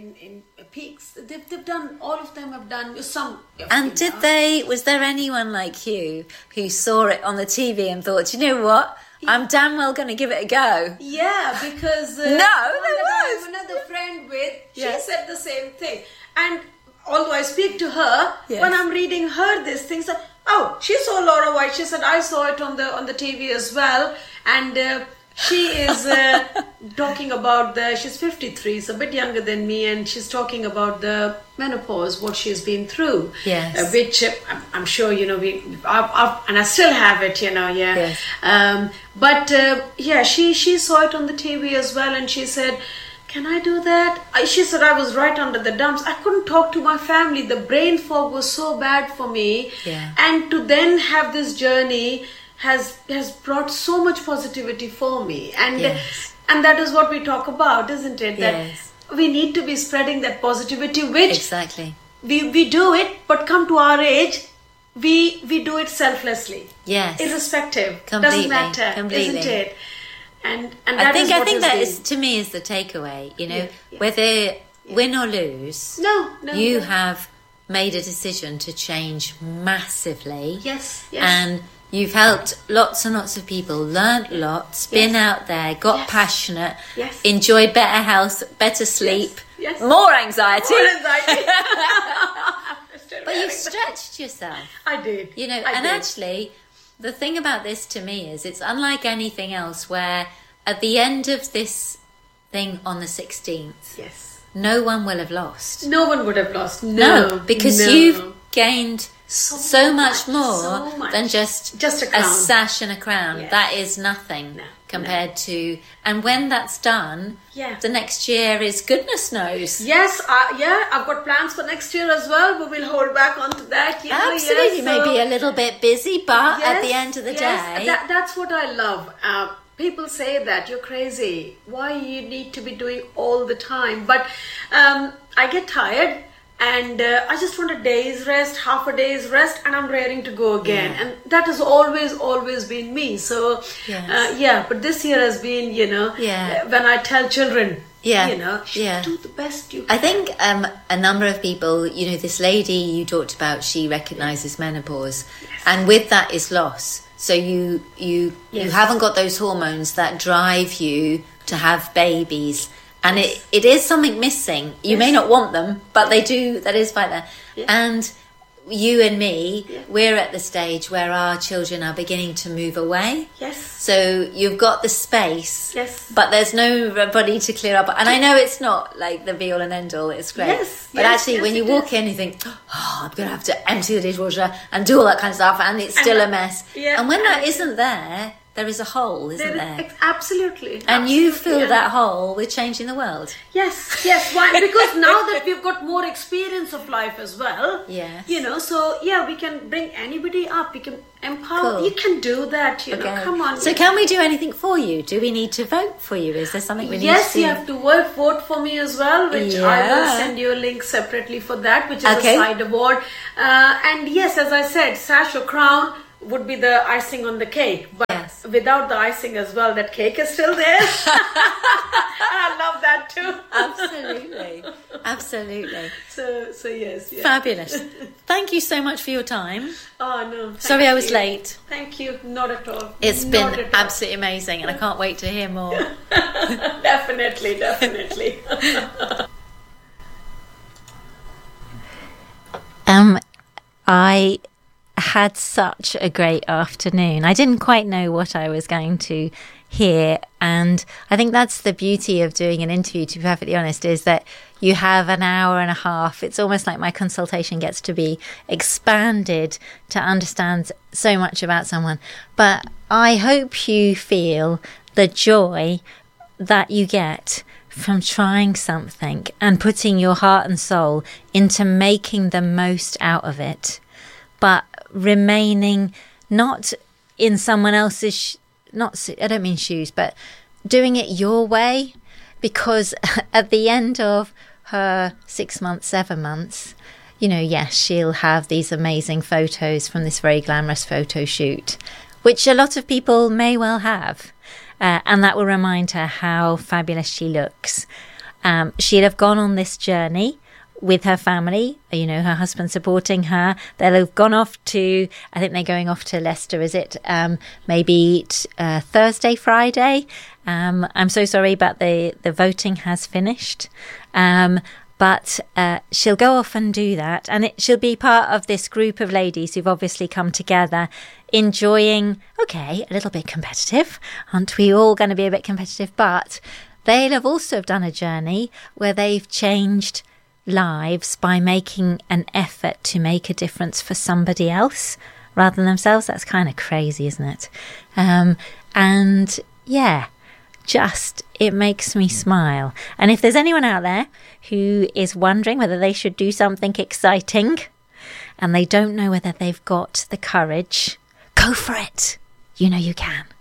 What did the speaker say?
in peaks. They've done, all of them have done some. And was there anyone like you who saw it on the TV and thought, you know what? I'm damn well going to give it a go. Yeah, because there was another friend with. She said the same thing, and although I speak to her when I'm reading her these things, she saw Laura White. She said I saw it on the TV as well, and she is talking about she's 53, so a bit younger than me, and she's talking about the menopause, what she's been through. Yes. Which I'm sure, and I still have it, Yes. But she saw it on the TV as well, and she said, can I do that? She said, I was right under the dumps. I couldn't talk to my family. The brain fog was so bad for me. Yeah. And to then have this journey has brought so much positivity for me. And and that is what we talk about, isn't it? That we need to be spreading that positivity, which exactly we do it, but come to our age, we do it selflessly. Yes. Irrespective. Completely. Doesn't matter. Completely. Isn't it? And I think that is, to me, is the takeaway. Whether win or lose, you have made a decision to change massively. Yes. And you've helped lots and lots of people, learnt lots, been out there, got passionate, enjoyed better health, better sleep, more anxiety. But you've stretched yourself. I did. Actually, the thing about this to me is it's unlike anything else, where at the end of this thing on the 16th, no one will have lost. No one would have lost. No, because you've gained so much more than just a crown. A sash and a crown. That is nothing compared to. And when that's done, the next year is goodness knows. Yes, I've got plans for next year as well, but we'll hold back onto that. Absolutely, maybe a little bit busy, but at the end of the day, that's what I love. People say that you're crazy. Why you need to be doing all the time? But I get tired. And I just want a day's rest, half a day's rest, and I'm raring to go again. And that has always been me. So, but this year has been, when I tell children, do the best you can. I think a number of people, this lady you talked about, she recognises menopause. And with that is loss. So you haven't got those hormones that drive you to have babies. And it is something missing. You may not want them, but they do. That is right there. And you and me, we're at the stage where our children are beginning to move away. Yes. So you've got the space. Yes. But there's nobody to clear up. And I know it's not like the be all and end all. It's great. Yes. But actually, when you walk in, you think, I'm going to have to empty the dishwasher and do all that kind of stuff. And it's still a mess. Yeah. And when that isn't there is a hole, isn't there? Absolutely. And you fill that hole with changing the world. Yes. Why? Because now that we've got more experience of life as well, so we can bring anybody up. We can empower. Cool. You can do that, come on. So can we do anything for you? Do we need to vote for you? Is there something we need to do? Yes, you have to vote for me as well, which I will send you a link separately for that, which is a side award. And yes, as I said, sash or crown would be the icing on the cake, but without the icing as well, that cake is still there. I love that too. Absolutely. So yes. Fabulous. Thank you so much for your time. Oh no. Sorry I was late. Thank you. Not at all. It's been absolutely amazing, and I can't wait to hear more. Definitely. I had such a great afternoon. I didn't quite know what I was going to hear, and I think that's the beauty of doing an interview, to be perfectly honest, is that you have an hour and a half. It's almost like my consultation gets to be expanded to understand so much about someone. But I hope you feel the joy that you get from trying something and putting your heart and soul into making the most out of it, but remaining not in someone else's, I don't mean shoes, but doing it your way. Because at the end of her 6 months, 7 months, yes, she'll have these amazing photos from this very glamorous photo shoot, which a lot of people may well have. And that will remind her how fabulous she looks. She'll have gone on this journey with her family, her husband supporting her. They'll have gone off to, I think they're going off to Leicester, is it? Maybe Thursday, Friday. I'm so sorry, but the voting has finished. But she'll go off and do that. And she'll be part of this group of ladies who've obviously come together, enjoying, a little bit competitive. Aren't we all going to be a bit competitive? But they'll have also done a journey where they've changed lives by making an effort to make a difference for somebody else rather than themselves. That's kind of crazy, isn't it? It makes me smile. And if there's anyone out there who is wondering whether they should do something exciting and they don't know whether they've got the courage, go for it. You know you can.